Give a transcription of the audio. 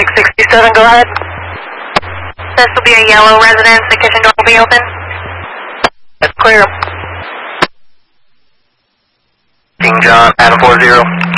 667, go ahead. This will be a yellow residence. The kitchen door will be open. That's clear. King John, Adam 40.